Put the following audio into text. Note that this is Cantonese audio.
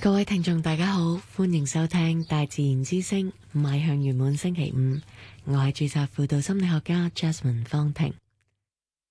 各位聽眾大家好，歡迎收聽大自然之聲，邁向圓滿星期五。我係註冊輔導心理學家 Jasmine 方婷。